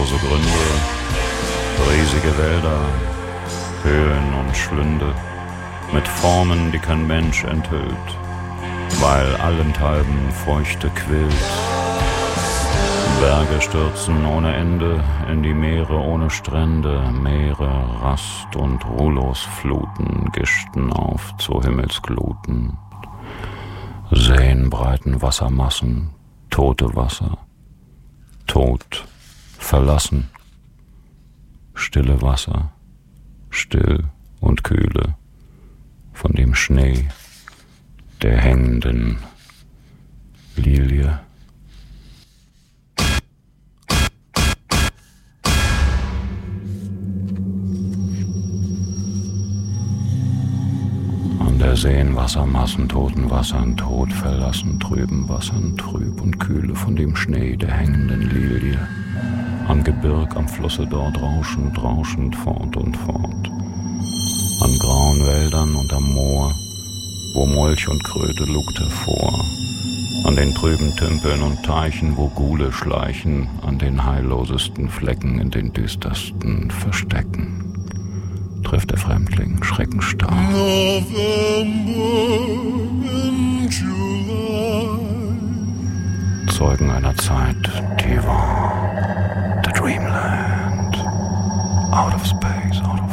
endlose Gründe, riesige Wälder, Höhen und Schlünde, mit Formen, die kein Mensch enthüllt, weil allenthalben Feuchte quillt. Berge stürzen ohne Ende in die Meere ohne Strände, Meere, Rast und ruhlos Fluten gischten auf zu Himmelsgluten. Seen breiten Wassermassen, tote Wasser, tot, verlassen, stille Wasser, still und kühle, von dem Schnee, der hängenden Lilie. An der Seen Wassermassen, toten Wassern, tot, verlassen, trüben Wassern, trüb und kühle, von dem Schnee, der hängenden Lilie. Am Gebirg, am Flusse dort rauschend, rauschend fort und fort. An grauen Wäldern und am Moor, wo Molch und Kröte lugt hervor. An den trüben Tümpeln und Teichen, wo Gule schleichen, an den heillosesten Flecken, in den düstersten Verstecken. Trifft der Fremdling schreckenstarr. Zeugen einer Zeit, die war. The Dreamland. Out of space, out of